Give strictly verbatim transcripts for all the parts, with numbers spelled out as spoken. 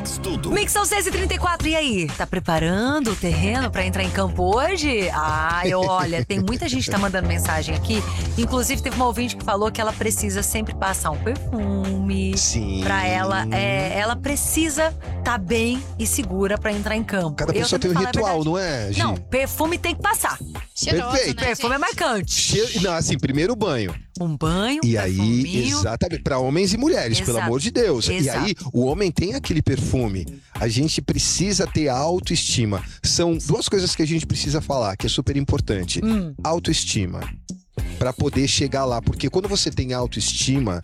Mix Tudo. Mix são seis e trinta e quatro, e aí? Tá preparando o terreno pra entrar em campo hoje? Ai, olha, tem muita gente que tá mandando mensagem aqui. Inclusive, teve uma ouvinte que falou que ela precisa sempre passar um perfume. Sim. Pra ela, é, ela precisa tá bem e segura pra entrar em campo. Cada pessoa tem um ritual, não é, Gi? Não, perfume tem que passar. Cheiroso, Perfeito. né, Perfume é gente? marcante. Cheiro- Não, assim, primeiro banho. Um banho, um E aí, perfuminho. exatamente, para homens e mulheres, pelo Exato. amor de Deus. E Exato. aí, o homem tem aquele perfume. A gente precisa ter autoestima. São duas coisas que a gente precisa falar, que é super importante. Hum. Autoestima. Pra poder chegar lá. Porque quando você tem autoestima,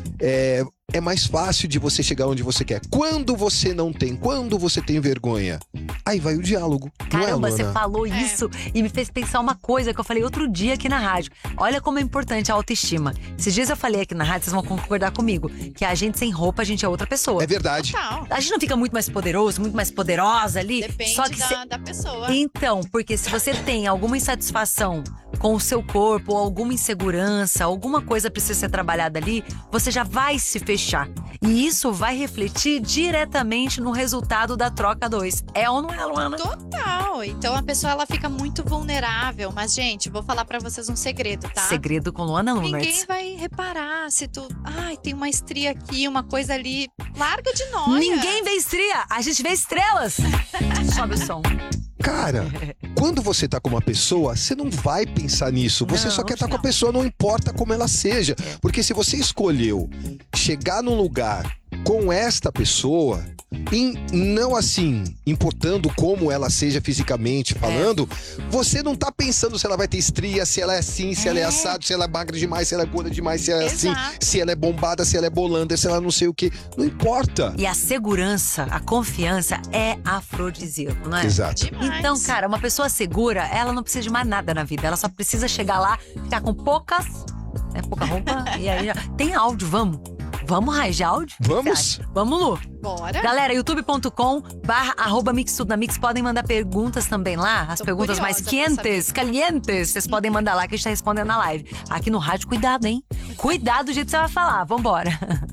é, é mais fácil de você chegar onde você quer. Quando você não tem, quando você tem vergonha, aí vai o diálogo. Caramba, não é, você Luana? falou É. isso e me fez pensar uma coisa que eu falei outro dia aqui na rádio. Olha como é importante a autoestima. Esses dias eu falei aqui na rádio, vocês vão concordar comigo, que a gente sem roupa, a gente é outra pessoa. É verdade. Total. A gente não fica muito mais poderoso, muito mais poderosa ali. Depende só que da, se- da pessoa. Então, porque se você tem alguma insatisfação com o seu corpo, ou alguma insegurança, alguma coisa precisa ser trabalhada ali, você já vai se fechar. E isso vai refletir diretamente no resultado da troca dois. É ou não é, Luana? Total. Então a pessoa ela fica muito vulnerável. Mas, gente, vou falar pra vocês um segredo, tá? Segredo com Luana Ninguém Lumertz. vai reparar se tu. Ai, tem uma estria aqui, uma coisa ali. Larga de nóia. Ninguém vê estria, a gente vê estrelas. Sobe o som. Cara, quando você tá com uma pessoa, você não vai pensar nisso. Você Não, só quer estar com a não. pessoa, não importa como ela seja. É. Porque se você escolheu chegar num lugar com esta pessoa, em- não assim, importando como ela seja fisicamente falando, você não tá pensando se ela vai ter estria, se ela é assim, se ela é É. assado, se ela é magra demais, se ela é gorda demais, se ela é assim, Exato. se ela é bombada, se ela é bolanda, se ela não sei o que. Não importa. E a segurança, a confiança é afrodisíaco, não é? Exato. Demais. Então, cara, uma pessoa segura, ela não precisa de mais nada na vida. Ela só precisa chegar lá, ficar com poucas, né, pouca roupa, e aí já... Tem áudio, vamos? Vamos, Rai, de áudio? O que Vamos? você acha? Vamos, Lu. Bora. Galera, youtube ponto com barra arroba Mix Tudo na Mix. Podem mandar perguntas também lá. As Tô perguntas mais curiosa pra quentes, calientes. Vocês podem mandar lá que a gente tá respondendo na live. Aqui no rádio, cuidado, hein? Cuidado do jeito que você vai falar. Vambora.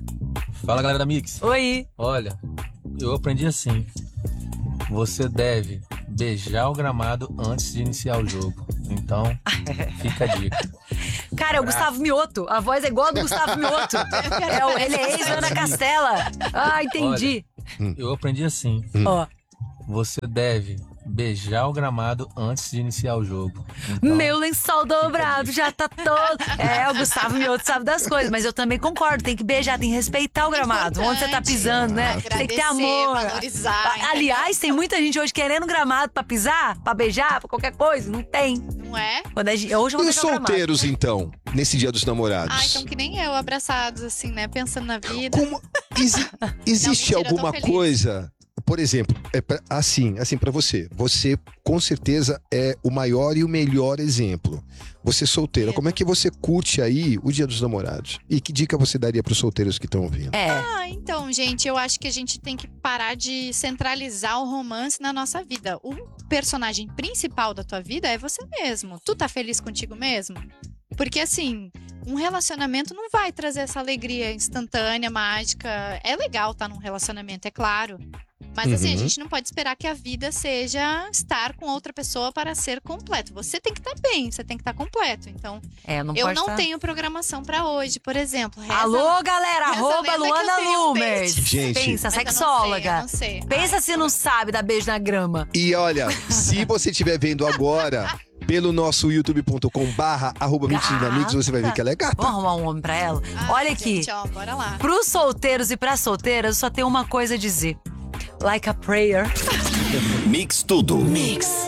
Fala, galera da Mix. Oi. Olha, eu aprendi assim. Você deve beijar o gramado antes de iniciar o jogo. Então, fica a dica. Cara, é o Gustavo Mioto. A voz é igual a do Gustavo Mioto. É o, ele é ex-Ana Castela. Ah, entendi. Eu aprendi assim. Ó. Você deve beijar o gramado antes de iniciar o jogo. Então, Meu lençol dobrado já tá todo. É, o Gustavo Mioto sabe das coisas, mas eu também concordo. Tem que beijar, tem que respeitar o gramado. Onde você tá pisando, né? Tem que ter Agradecer, amor. valorizar, Aliás, tem muita gente hoje querendo gramado pra pisar, pra beijar, pra qualquer coisa. Não tem. Não é? Quando a gente, hoje eu E vou os deixar o gramado. solteiros, então, nesse dia dos namorados? Ah, então que nem eu, abraçados, assim, né? Pensando na vida. Como exi- existe Não, mentira, eu tô alguma feliz. coisa, por exemplo, é pra- assim, assim para você, você com certeza é o maior e o melhor exemplo. Você solteira, como é que você curte aí o Dia dos Namorados? E que dica você daria para os solteiros que estão ouvindo? É. Ah, então, gente, eu acho que a gente tem que parar de centralizar o romance na nossa vida. O personagem principal da tua vida é você mesmo. Tu tá feliz contigo mesmo? Porque, assim, um relacionamento não vai trazer essa alegria instantânea, mágica. É legal estar num relacionamento, é claro. Mas, assim, a Uhum. gente não pode esperar que a vida seja estar com outra pessoa para ser completo. Você tem que estar bem, você tem que estar completo. Então, É, não eu pode não tá... tenho programação para hoje, por exemplo. Reza- Alô, galera, reza a arroba lenda que eu Luana tenho um Lumers. date. Gente. Pensa, Mas eu não sexóloga. sei, eu não sei. Pensa Ai, se não sabe dar beijo na grama. E olha, se você estiver vendo agora pelo nosso youtube ponto com barra arroba Mix Tudo na Mix, você vai ver que ela é gata. Vamos arrumar um homem pra ela? ai, Olha aqui. Gente, ó, bora lá. Pros solteiros e pras solteiras, só tem uma coisa a dizer. Like a prayer. Mix Tudo. Mix.